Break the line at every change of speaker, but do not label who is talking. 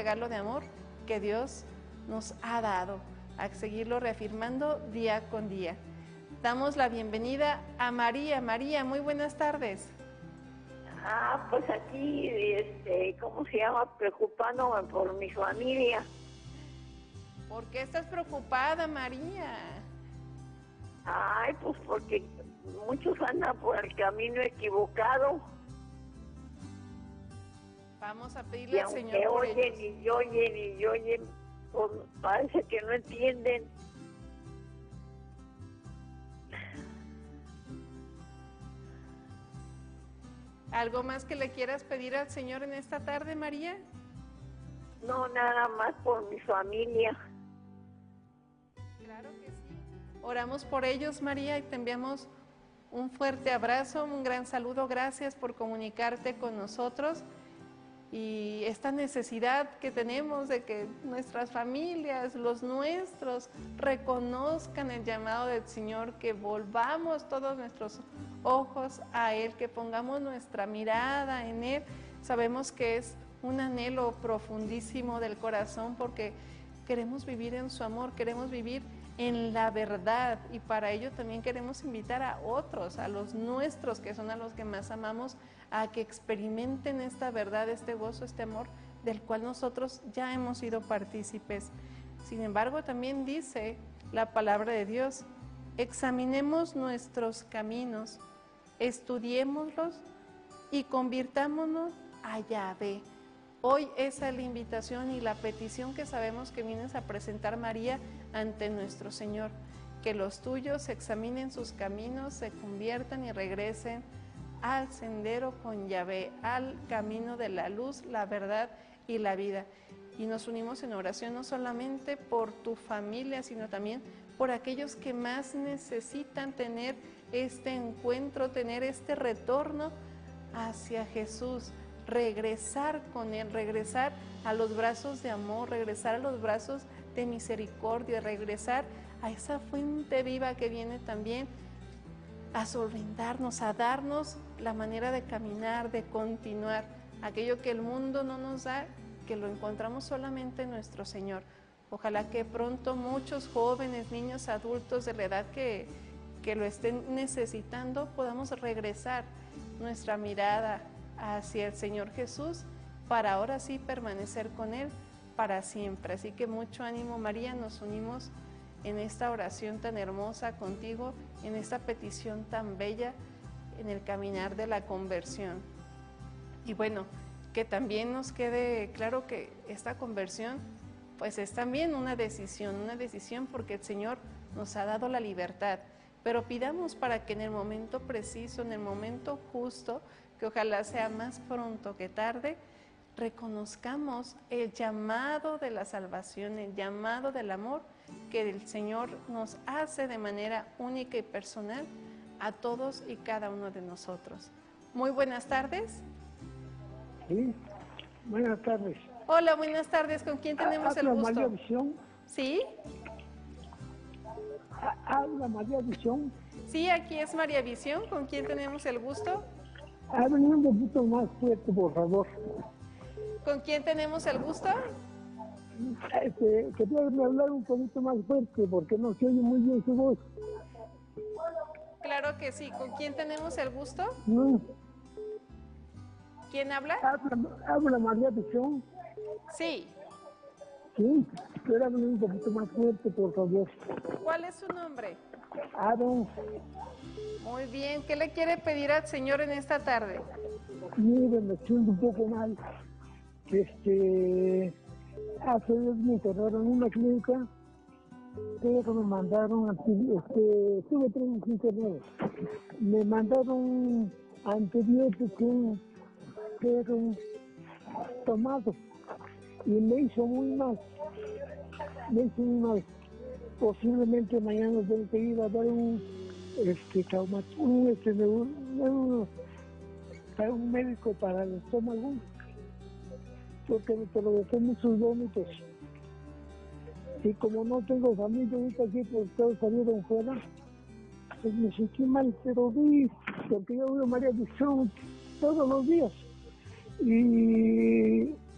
regalo de amor que Dios nos ha dado, a seguirlo reafirmando día con día. Damos la bienvenida a María. María, muy buenas tardes.
Pues aquí, ¿cómo se llama? Preocupándome por mi familia.
¿Por qué estás preocupada, María?
Pues porque muchos andan por el camino equivocado.
Vamos a pedirle
Y
al Señor
aunque
por
oyen
ellos.
y oyen y oyen, pues parece que no entienden.
¿Algo más que le quieras pedir al Señor en esta tarde, María?
No, nada más por mi familia.
Claro que sí. Oramos por ellos, María, y te enviamos un fuerte abrazo, un gran saludo. Gracias por comunicarte con nosotros. Y esta necesidad que tenemos de que nuestras familias, los nuestros, reconozcan el llamado del Señor, que volvamos todos nuestros ojos a Él, que pongamos nuestra mirada en Él. Sabemos que es un anhelo profundísimo del corazón porque queremos vivir en su amor, queremos vivir en la verdad, y para ello también queremos invitar a otros, a los nuestros, que son a los que más amamos, a que experimenten esta verdad, este gozo, este amor del cual nosotros ya hemos sido partícipes. Sin embargo, también dice la palabra de Dios: examinemos nuestros caminos, estudiémoslos y convirtámonos a Yahvé. Hoy esa es la invitación y la petición que sabemos que vienes a presentar, María, ante nuestro Señor. Que los tuyos examinen sus caminos, se conviertan y regresen al sendero con Yahvé, al camino de la luz, la verdad y la vida. Y nos unimos en oración no solamente por tu familia, sino también por aquellos que más necesitan tener este encuentro, tener este retorno hacia Jesús, regresar con Él, regresar a los brazos de amor, regresar a los brazos de misericordia, regresar a esa fuente viva que viene también a solventarnos, a darnos la manera de caminar, de continuar, aquello que el mundo no nos da, que lo encontramos solamente en nuestro Señor. Ojalá que pronto muchos jóvenes, niños, adultos de la edad que lo estén necesitando, podamos regresar nuestra mirada hacia el Señor Jesús, para ahora sí permanecer con Él para siempre. Así que mucho ánimo, María, nos unimos en esta oración tan hermosa contigo, en esta petición tan bella, en el caminar de la conversión. Y bueno, que también nos quede claro que esta conversión pues es también una decisión porque el Señor nos ha dado la libertad, pero pidamos para que en el momento preciso, en el momento justo, que ojalá sea más pronto que tarde, reconozcamos el llamado de la salvación, el llamado del amor que el Señor nos hace de manera única y personal a todos y cada uno de nosotros. Muy buenas tardes.
Sí, buenas tardes.
Hola, buenas tardes. ¿Con quién tenemos el gusto?
María Visión.
¿Sí?
Habla María Visión.
Sí, aquí es María Visión. ¿Con quién tenemos el gusto?
Habla un poquito más fuerte, por favor.
¿Con quién tenemos el gusto?
Quería hablar un poquito más fuerte porque no se oye muy bien su voz.
Claro que sí. ¿Con quién tenemos el gusto?
No.
¿Quién habla?
Habla María Visión.
Sí.
Sí, quiero hablar un poquito más fuerte, por favor.
¿Cuál es su nombre?
Aaron.
Muy bien. ¿Qué le quiere pedir al Señor en esta tarde?
Mire, me siento un poco mal. Hace días me internaron en una clínica, pero me mandaron, tuve 3 internados. Me mandaron antibióticos, pero tomado, y me hizo muy mal. Posiblemente mañana tengo que ir a dar un médico para el estómago, porque me provoqué muchos vómitos. Y como no tengo familia ahorita aquí, pues todos salieron fuera, pues me sentí mal, pero porque yo veo María Visión todos los días. Y